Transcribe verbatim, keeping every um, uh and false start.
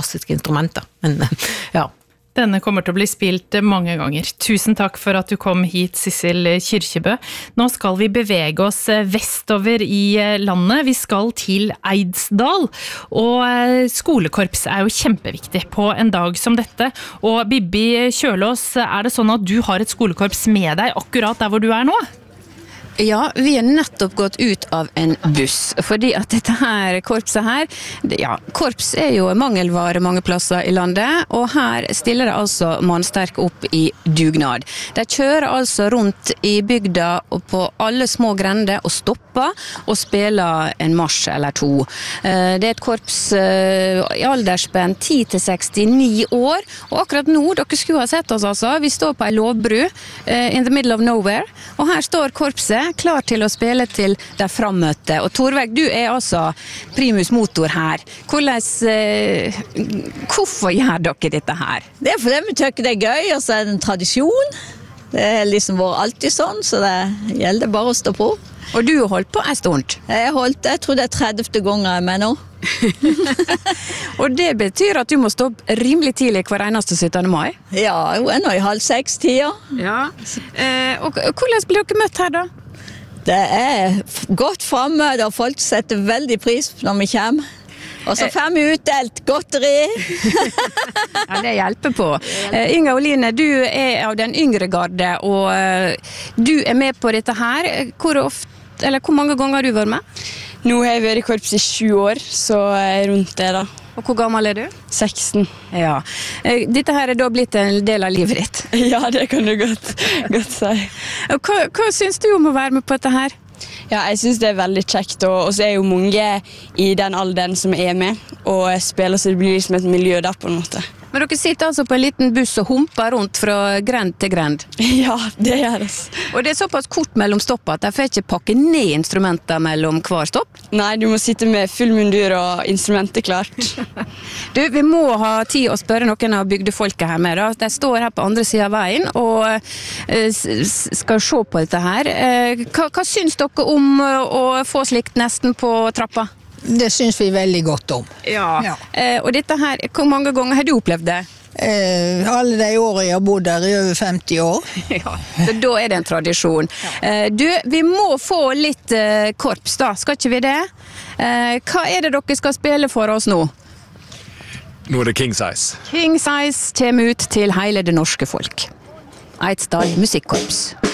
fantastisk instrument da. Men ja. Denne kommer til å bli spilt mange ganger. Tusen takk for at du kom hit, Sissel Kyrkjebø. Nå skal vi bevege oss vestover i landet. Vi skal til Eidsdal. Og skolekorps er jo kjempeviktig på en dag som dette. Og Bibi Kjølås, er det sånn at du har et skolekorps med deg akkurat der hvor du er nå? Ja, vi er nettopp gått ut av en buss, fordi at dette her korpset her, ja, korps er jo mangelvare mange plasser i landet, og her stiller det altså mannsterk opp i dugnad. De kjører altså rundt i bygda og på alle små grender og stopper og spiller en marsj eller to. Det er et korps i aldersspenn ti til sekstini år, og akkurat nå, dere skulle ha sett oss altså, vi står på en lovbru in the middle of nowhere, og her står korpset klar til å spille til de frammøtte. Og Torveig, du er altså primus motor her. Hvordan, eh, hvorfor gjør dere dette her? Det er fordi vi tykker det er gøy, og så er det en tradisjon. Det er liksom vært alltid sånn, så det gjelder bare å stå på. Og du har holdt på en stund? Jeg har holdt, jeg tror det er tredivte ganger jeg er med nå. Og det betyr at du må stå opp rimelig tidlig hver eneste syttende mai? Ja, jo er nå i halv seks tida. Ja. Eh, og hvordan blir dere møtt her da? Det er godt fremmøte, og folk setter veldig pris når vi kommer. Og så får vi utdelt godteri. Ja, det hjelper på. Eh, Inga Oline, du er av den yngre garde, og uh, du er med på dette her. Hvor ofte, eller hvor mange ganger har du vært med? Nå har jeg vært i korps i sju år, så er jeg rundt det da. Og hvor gammel er du? seksten. Ja. Eh, dette her er da blitt en del av livet ditt? Ja, det kan du godt, godt si. Hva, hva synes du om å være med på dette her? Ja, jeg synes det er veldig kjekt, og så er jo mange i den alderen som er med, og spiller så det blir liksom et miljø der på en måte. Men dere sitter altså på en liten buss og humper rundt fra grend til grend? Ja, det gjør det. Og det er såpass kort mellom stoppet at de får ikke pakke ned instrumenter mellom hver stopp? Nei, du må sitte med full mundur og instrumentet klart. Du, vi må ha tid å spørre noen av bygdefolket her med da. De står her på andre siden av veien og uh, skal se på dette her. Uh, hva, hva synes dere om å få slikt nesten på trappa? Det synes vi veldig godt om. Ja. ja. Uh, og dette her, hvor mange ganger har du opplevd det? Uh, alle de årene jeg har bodd der i over femti år. Ja, så da er det en tradisjon. Uh, du, vi må få litt uh, korps da, skal ikke vi det? Uh, hva er det dere skal spille for oss nå? Nå er det King Size. King Size kommer ut til hele det norske folk. Eidsdal Musikkorps.